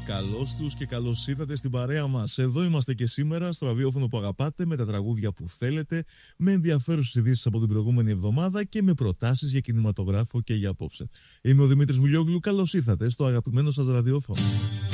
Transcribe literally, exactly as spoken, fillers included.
Καλώς τους και καλώς ήρθατε στην παρέα μας. Εδώ είμαστε και σήμερα στο ραδιόφωνο που αγαπάτε, με τα τραγούδια που θέλετε, με ενδιαφέρουσες ειδήσεις από την προηγούμενη εβδομάδα και με προτάσεις για κινηματογράφο και για απόψε. Είμαι ο Δημήτρης Βουλιόγλου, καλώς ήρθατε στο αγαπημένο σας ραδιόφωνο.